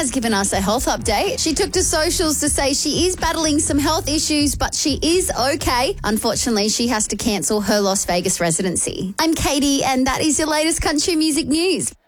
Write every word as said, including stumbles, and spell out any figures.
has given us a health update. She took to socials to say she is battling some health issues, but she is okay. Unfortunately, she has to cancel her Las Vegas residency. I'm Katie, and that is your latest country music news.